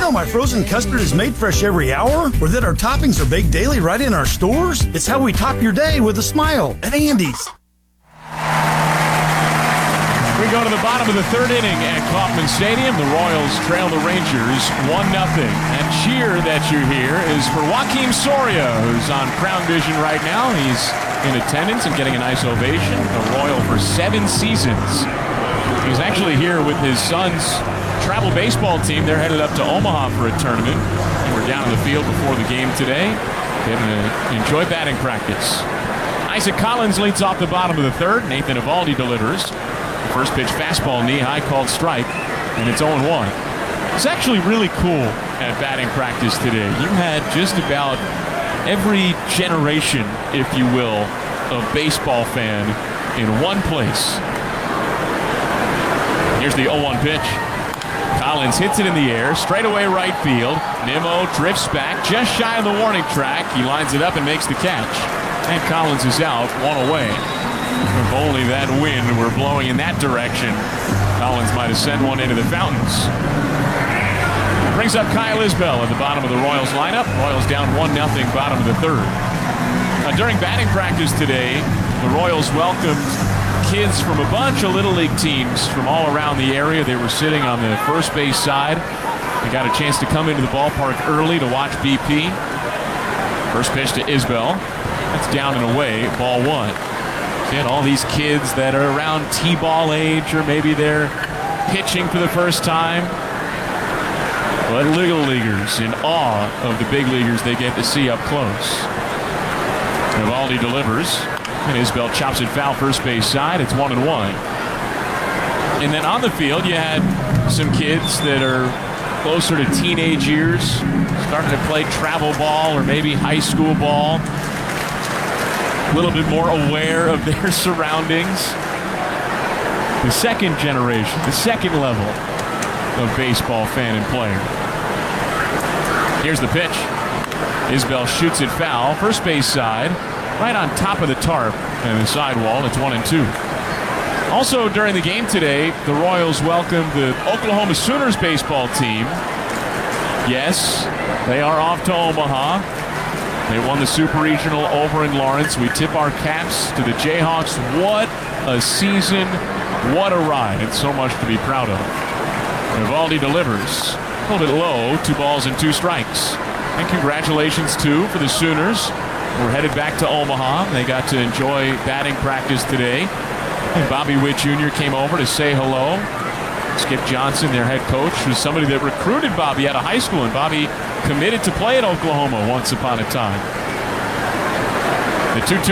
know my frozen custard is made fresh every hour? Or that our toppings are baked daily right in our stores? It's how we top your day with a smile at Andy's. We go to the bottom of the third inning at Kauffman Stadium. The Royals trail the Rangers 1-0. That cheer that you hear is for Joakim Soria, who's on Crown Vision right now. He's in attendance and getting a nice ovation. A Royal for 7 seasons. He's actually here with his son's travel baseball team. They're headed up to Omaha for a tournament. And we're down in the field before the game today. Getting to enjoy batting practice. Isaac Collins leads off the bottom of the third. Nathan Eovaldi delivers. First pitch fastball knee-high called strike, and it's 0-1. It's actually really cool at batting practice today. You had just about every generation, if you will, of baseball fan in one place. Here's the 0-1 pitch. Collins hits it in the air, straightaway right field. Nimmo drifts back just shy of the warning track. He lines it up and makes the catch. And Collins is out, 1 away. If only that wind were blowing in that direction, Collins might have sent one into the fountains. Brings up Kyle Isbell at the bottom of the Royals lineup. Royals down 1-0, bottom of the third. During batting practice today, the Royals welcomed kids from a bunch of Little League teams from all around the area. They were sitting on the first base side. They got a chance to come into the ballpark early to watch BP. First pitch to Isbell. That's down and away, ball 1. And all these kids that are around T-ball age, or maybe they're pitching for the first time. But Little Leaguers in awe of the big leaguers they get to see up close. Eovaldi delivers, and Isbell chops it foul first base side. It's 1-1. And then on the field, you had some kids that are closer to teenage years, starting to play travel ball or maybe high school ball. A little bit more aware of their surroundings. The second generation, the second level of baseball fan and player. Here's the pitch. Isbell shoots it foul, first base side, right on top of the tarp and the sidewall. It's 1-2. Also during the game today, the Royals welcomed the Oklahoma Sooners baseball team. Yes, they are off to Omaha. They won the Super Regional over in Lawrence. We tip our caps to the Jayhawks. What a season. What a ride. It's so much to be proud of. Eovaldi delivers. A little bit low. 2 balls and 2 strikes. And congratulations, too, for the Sooners. We're headed back to Omaha. They got to enjoy batting practice today. And Bobby Witt Jr. came over to say hello. Skip Johnson, their head coach, was somebody that recruited Bobby out of high school, and Bobby committed to play at Oklahoma once upon a time. The 2-2